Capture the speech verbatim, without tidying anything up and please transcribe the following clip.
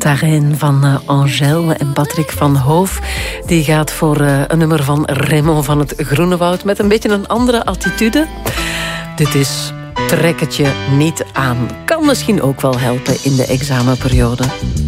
Daarin van uh, Angèle en Patrick van Hoof. Die gaat voor uh, een nummer van Raymond van het Groenewoud met een beetje een andere attitude. Dit is Trek het je niet aan. Kan misschien ook wel helpen in de examenperiode.